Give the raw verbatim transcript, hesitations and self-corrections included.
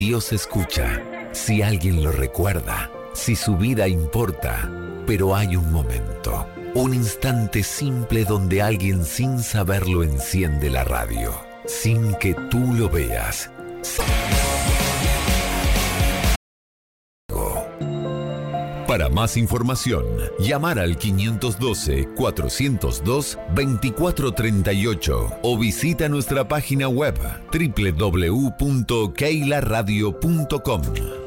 Dios escucha, si alguien lo recuerda, si su vida importa, pero hay un momento, un instante simple donde alguien sin saberlo enciende la radio, sin que tú lo veas. Para más información, llamar al quinientos doce, cuatrocientos dos, veinticuatro treinta y ocho o visita nuestra página web doble u doble u doble u punto keila radio punto com.